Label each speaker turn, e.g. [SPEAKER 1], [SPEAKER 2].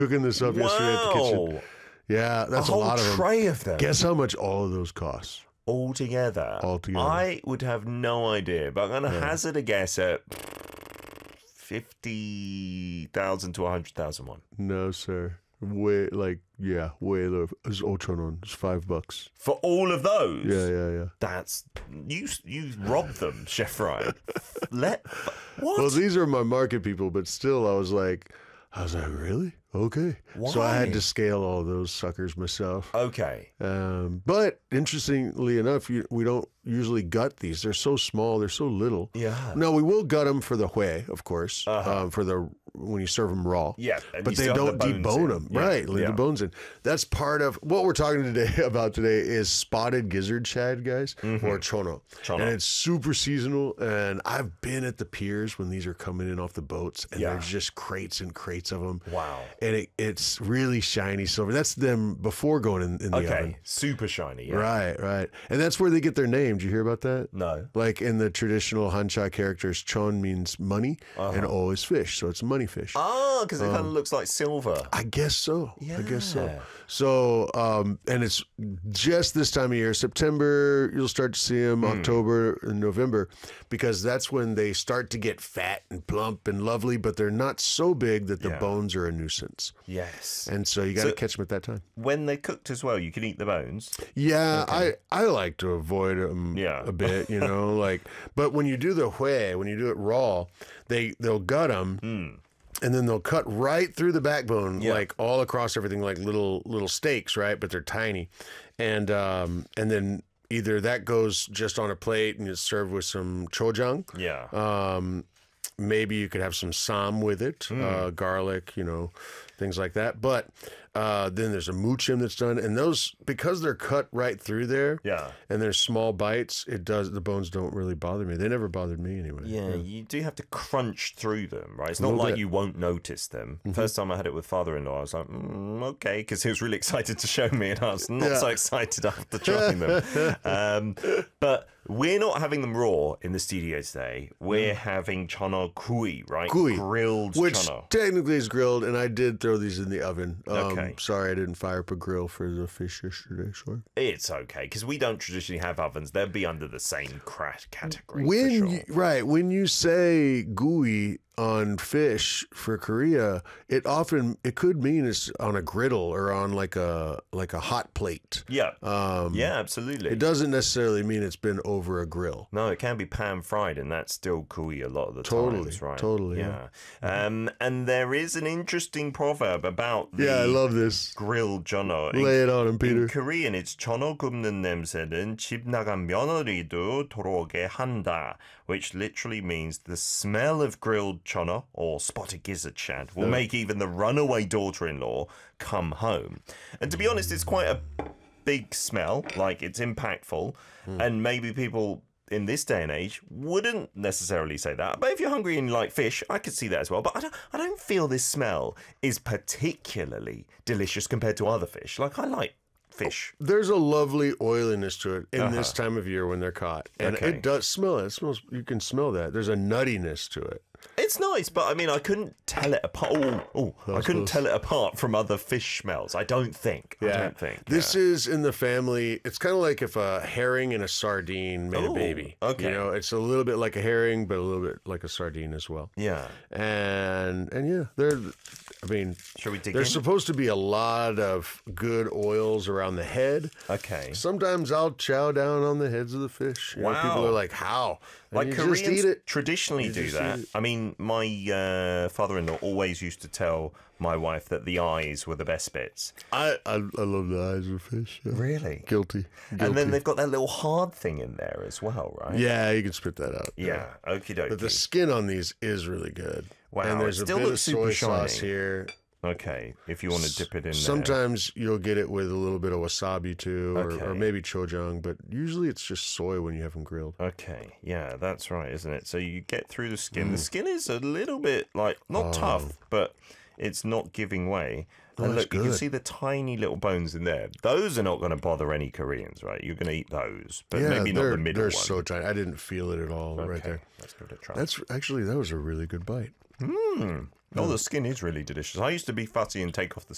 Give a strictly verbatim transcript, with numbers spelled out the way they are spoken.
[SPEAKER 1] cooking this up wow. yesterday at the kitchen. Yeah, that's a,
[SPEAKER 2] a
[SPEAKER 1] lot of them.
[SPEAKER 2] tray of them.
[SPEAKER 1] Guess how much all of those cost?
[SPEAKER 2] Altogether.
[SPEAKER 1] Altogether.
[SPEAKER 2] I would have no idea, but I'm going to yeah. hazard a guess at fifty thousand to one hundred thousand won.
[SPEAKER 1] No, sir. Way, like, yeah, way low. It's Ochonon. It's five bucks.
[SPEAKER 2] For all of those?
[SPEAKER 1] Yeah, yeah, yeah.
[SPEAKER 2] That's, you you robbed them, Chef Ryan. Let, what?
[SPEAKER 1] Well, these are my market people, but still, I was like, I was like, really? Okay.
[SPEAKER 2] Why?
[SPEAKER 1] So I had to scale all those suckers myself.
[SPEAKER 2] Okay.
[SPEAKER 1] Um, but interestingly enough, you, we don't usually gut these. They're so small. They're so little.
[SPEAKER 2] Yeah.
[SPEAKER 1] No, we will gut them for the hui, of course,
[SPEAKER 2] uh-huh.
[SPEAKER 1] um, for the when you serve them raw.
[SPEAKER 2] Yeah.
[SPEAKER 1] But they don't the debone them. Yeah. Right. Leave yeah. the bones in. That's part of what we're talking today about today is spotted gizzard shad, guys, mm-hmm. or chono. chono. And it's super seasonal. And I've been at the piers when these are coming in off the boats, and yeah. there's just crates and crates of them.
[SPEAKER 2] Wow.
[SPEAKER 1] And it, it's really shiny silver. That's them before going in, in the
[SPEAKER 2] okay.
[SPEAKER 1] oven.
[SPEAKER 2] Okay, super shiny. Yeah.
[SPEAKER 1] Right, right. And that's where they get their name. Did you hear about that?
[SPEAKER 2] No.
[SPEAKER 1] Like in the traditional Hancha characters, chon means money, uh-huh. and o is fish. So it's money fish.
[SPEAKER 2] Oh, because it um, kind of looks like silver.
[SPEAKER 1] I guess so.
[SPEAKER 2] Yeah.
[SPEAKER 1] I guess so. So, um, and it's just this time of year, September, you'll start to see them, mm. October and November, because that's when they start to get fat and plump and lovely, but they're not so big that the
[SPEAKER 2] yeah.
[SPEAKER 1] bones are a nuisance.
[SPEAKER 2] Yes.
[SPEAKER 1] And so you got to
[SPEAKER 2] so
[SPEAKER 1] catch them at that time.
[SPEAKER 2] When they're cooked as well, you can eat the bones.
[SPEAKER 1] Yeah, okay. I, I like to avoid them
[SPEAKER 2] yeah.
[SPEAKER 1] a bit, you know, like, but when you do the hui, when you do it raw, they, they'll gut them.
[SPEAKER 2] Mm.
[SPEAKER 1] And then they'll cut right through the backbone,
[SPEAKER 2] yeah.
[SPEAKER 1] like all across everything, like little little steaks, right? But they're tiny, and um, and then either that goes just on a plate and it's served with some chojang.
[SPEAKER 2] Yeah.
[SPEAKER 1] Um, maybe you could have some sam with it, mm. uh, garlic, you know, things like that. But uh, then there's a muchim that's done, and those because they're cut right through there.
[SPEAKER 2] Yeah.
[SPEAKER 1] And they're small bites. It does the bones don't really bother me. They never bothered me anyway.
[SPEAKER 2] Yeah, yeah. You do have to crunch through them, right? It's
[SPEAKER 1] A
[SPEAKER 2] not like
[SPEAKER 1] bit.
[SPEAKER 2] you won't notice them.
[SPEAKER 1] Mhm.
[SPEAKER 2] First time I had it with father-in-law, I was like, mm, okay, because he was really excited to show me, and I was not
[SPEAKER 1] Yeah.
[SPEAKER 2] so excited after trying them. Um, but we're not having them raw in the studio today. We're having chono kui, right?
[SPEAKER 1] Kui,
[SPEAKER 2] grilled
[SPEAKER 1] which
[SPEAKER 2] chono.
[SPEAKER 1] technically is grilled, and I did throw these in the oven. Um,
[SPEAKER 2] Okay.
[SPEAKER 1] Sorry, I didn't fire up a grill for the fish yesterday. Sorry.
[SPEAKER 2] It's okay, because we don't traditionally have ovens. They'd be under the same crash category.
[SPEAKER 1] When
[SPEAKER 2] for sure.
[SPEAKER 1] you, right when you say gooey on fish for Korea, it often it could mean it's on a griddle or on like a like a hot plate.
[SPEAKER 2] Yeah.
[SPEAKER 1] Um,
[SPEAKER 2] yeah, absolutely.
[SPEAKER 1] It doesn't necessarily mean it's been over a grill.
[SPEAKER 2] No, it can be pan fried, and that's still kui a lot of the
[SPEAKER 1] Totally,
[SPEAKER 2] times, right?
[SPEAKER 1] totally,
[SPEAKER 2] Yeah. Um, and there is an interesting proverb about the
[SPEAKER 1] Yeah, I love this.
[SPEAKER 2] grilled chono. In,
[SPEAKER 1] Lay it on him, Peter.
[SPEAKER 2] in Korean, it's chono 굽는 냄새는 집 나간 며느리도 들어오게 한다, which literally means the smell of grilled chono or spotted gizzard shad will
[SPEAKER 1] Yeah.
[SPEAKER 2] make even the runaway daughter-in-law come home. And to be honest, it's quite a big smell, like it's impactful, and maybe people in this day and age wouldn't necessarily say that. But if you're hungry and you like fish, I could see that as well. But I don't, I don't feel this smell is particularly delicious compared to other fish. Like, I like fish.
[SPEAKER 1] There's a lovely oiliness to it in
[SPEAKER 2] Uh-huh.
[SPEAKER 1] this time of year when they're caught, and
[SPEAKER 2] Okay.
[SPEAKER 1] it does smell it. It smells. You can smell that. There's a nuttiness to it.
[SPEAKER 2] It's nice, but I mean, I couldn't tell it apart. Oh, oh I
[SPEAKER 1] was
[SPEAKER 2] couldn't
[SPEAKER 1] close.
[SPEAKER 2] tell it apart from other fish smells. I don't think. I don't think.
[SPEAKER 1] This
[SPEAKER 2] yeah.
[SPEAKER 1] is in the family. It's kind of like if a herring and a sardine made
[SPEAKER 2] Ooh,
[SPEAKER 1] a baby.
[SPEAKER 2] okay.
[SPEAKER 1] You know, it's a little bit like a herring, but a little bit like a sardine as well.
[SPEAKER 2] Yeah.
[SPEAKER 1] And and yeah, they're. I mean,
[SPEAKER 2] Shall we dig
[SPEAKER 1] there's
[SPEAKER 2] in?
[SPEAKER 1] supposed to be a lot of good oils around the head.
[SPEAKER 2] Okay.
[SPEAKER 1] Sometimes I'll chow down on the heads of the fish. You know,
[SPEAKER 2] Wow.
[SPEAKER 1] people are like, "How?" And
[SPEAKER 2] Like
[SPEAKER 1] you
[SPEAKER 2] Koreans
[SPEAKER 1] just eat it.
[SPEAKER 2] traditionally
[SPEAKER 1] You
[SPEAKER 2] do
[SPEAKER 1] just
[SPEAKER 2] that.
[SPEAKER 1] eat it.
[SPEAKER 2] I mean, my uh, father-in-law always used to tell my wife that the eyes were the best bits.
[SPEAKER 1] I, I I love the eyes of fish. Yeah.
[SPEAKER 2] Really?
[SPEAKER 1] Guilty. Guilty.
[SPEAKER 2] And then they've got that little hard thing in there as well, right?
[SPEAKER 1] Yeah, you can spit that out.
[SPEAKER 2] Yeah. Okie dokie.
[SPEAKER 1] But the skin on these is really good.
[SPEAKER 2] Wow,
[SPEAKER 1] And there's
[SPEAKER 2] it
[SPEAKER 1] a
[SPEAKER 2] still
[SPEAKER 1] bit of
[SPEAKER 2] looks super
[SPEAKER 1] soy sauce
[SPEAKER 2] shiny.
[SPEAKER 1] here.
[SPEAKER 2] Okay, if you want to dip it in there.
[SPEAKER 1] Sometimes you'll get it with a little bit of wasabi too, or,
[SPEAKER 2] Okay.
[SPEAKER 1] or maybe chojang, but usually it's just soy when you have them grilled.
[SPEAKER 2] Okay, yeah, that's right, isn't it? So you get through the skin. The skin is a little bit like not
[SPEAKER 1] Oh.
[SPEAKER 2] tough, but it's not giving way.
[SPEAKER 1] Oh,
[SPEAKER 2] and
[SPEAKER 1] that's
[SPEAKER 2] look, you can
[SPEAKER 1] good.
[SPEAKER 2] see the tiny little bones in there. Those are not going to bother any Koreans, right? You're going to eat those, but
[SPEAKER 1] yeah,
[SPEAKER 2] maybe not
[SPEAKER 1] they're,
[SPEAKER 2] the middle
[SPEAKER 1] they're
[SPEAKER 2] one.
[SPEAKER 1] so tiny. I didn't feel it at all
[SPEAKER 2] okay,
[SPEAKER 1] right there.
[SPEAKER 2] let's give it a try.
[SPEAKER 1] That's actually that was a really good bite.
[SPEAKER 2] Hmm. Oh, the skin is really delicious. I used to be fussy and take off the